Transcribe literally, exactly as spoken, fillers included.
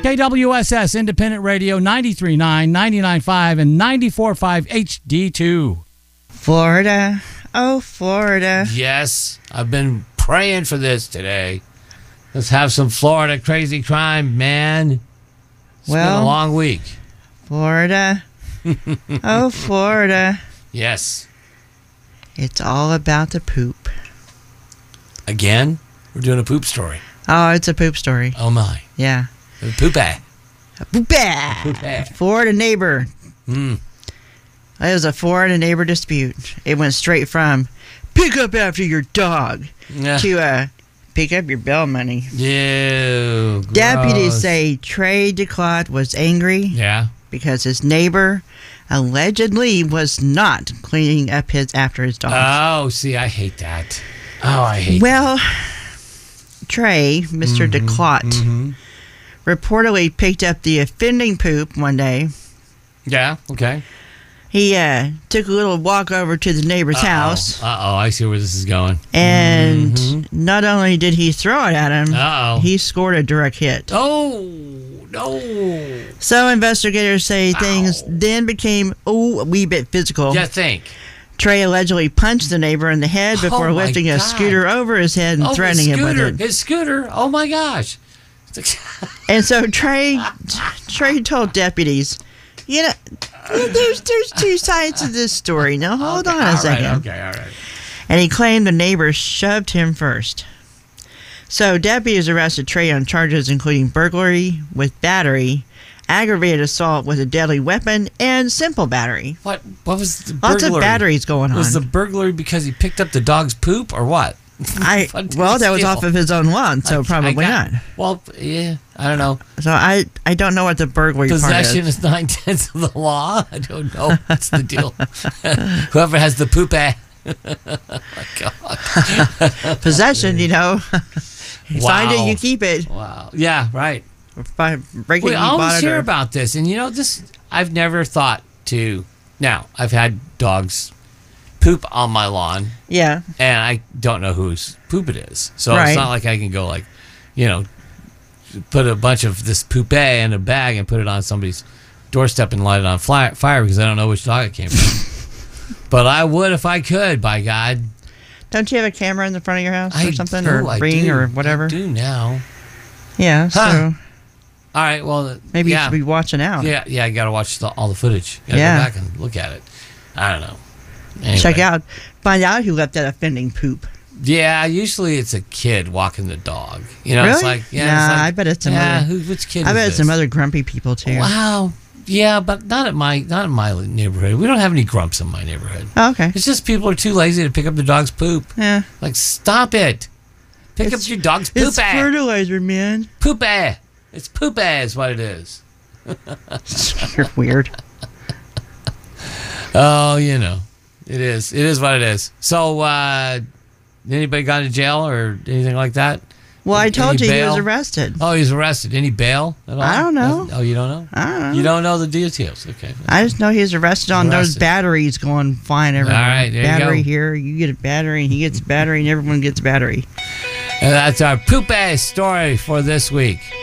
K W S S Independent Radio, ninety-three point nine, ninety-nine point five, and ninety-four point five H D two. Florida. Oh, Florida. Yes, I've been praying for this today. Let's have some Florida crazy crime, man. It's well, been a long week. Florida. Oh, Florida. Yes. It's all about the poop. Again? We're doing a poop story. Oh, it's a poop story. Oh, my. Yeah. Poopy. Poopy. Florida neighbor. Mm. It was a Florida neighbor dispute. It went straight from pick up after your dog Yeah. to uh, pick up your bail money. Ew. Deputies gross. say Trey DeClot was angry Yeah. because his neighbor allegedly was not cleaning up his after his dog. Oh, see, I hate that. Oh, I hate well, Trey, Mister Mhm, DeClot, mhm. reportedly picked up the offending poop one day. that. Yeah, okay. He uh, took a little walk over to the neighbor's Uh-oh. house. Uh-oh, I see where this is going. And Mhm. not only did he throw it at him, Uh-oh. he scored a direct hit. Oh, no. So investigators say things then became oh, a wee bit physical. You think. Trey allegedly punched the neighbor in the head before Oh, my lifting a God. scooter over his head and Oh, threatening his him with scooter. it. His scooter. Oh, my gosh. And so Trey Trey told deputies, you know, there's there's two sides to this story. Now hold Okay, on a all right, second. okay, all right. And he claimed the neighbor shoved him first. So deputies arrested Trey on charges including burglary with battery, aggravated assault with a deadly weapon, and simple battery. What What was the burglary? Lots of batteries going on. Was the burglary because he picked up the dog's poop or what? I What well, did that he was steal? off of his own lawn, so I- probably I got- not. Well, yeah, I don't know. So I I don't know what the burglary Possession part is. is nine tenths of the law. I don't know. What's the deal? Whoever has the poop eh. Oh my God. Possession, you know. You find Wow. it, you keep it. Wow. Yeah, right. By breaking We it, you always bought it. hear or- about this, and you know this. I've never thought to. Now I've had dogs poop on my lawn, Yeah. and I don't know whose poop it is. So Right. it's not like I can go like, you know, put a bunch of this poop in a bag and put it on somebody's doorstep and light it on fly, fire because I don't know which dog it came from. But I would if I could, by God. Don't you have a camera in the front of your house or I something, do, or I ring do. or whatever? I do now. Yeah. So Huh. All right. Well, maybe yeah. you should be watching out. Yeah, yeah. I got to watch the, all the footage. Got to Yeah. go back and look at it. I don't know. Anyway. Check out, find out who left that offending poop. Yeah, usually it's a kid walking the dog. You know, it's Really? like yeah. Nah, it's like, I bet it's some yeah, other- who, which kid? I is bet it's this? some other grumpy people too. Wow. Yeah, but not at my not in my neighborhood. We don't have any grumps in my neighborhood. Oh, okay. It's just people are too lazy to pick up the dog's poop. Yeah. Like, stop it. Pick It's- up your dog's poop. It's fertilizer, man. Poop. It's poop is what it is. You're weird. Oh, you know, it is. It is what it is. So, uh, anybody got to jail or anything like that? Well, I Any told you he was bail? arrested. Oh, he's arrested. Any bail at all? I don't know. Nothing? Oh, you don't know? I don't know. You don't know the details. Okay. I just know he was arrested on those Arrested. batteries going flying everywhere. All right, there you battery go. here, you get a battery, and he gets a battery, and everyone gets a battery. And that's our poop ass story for this week.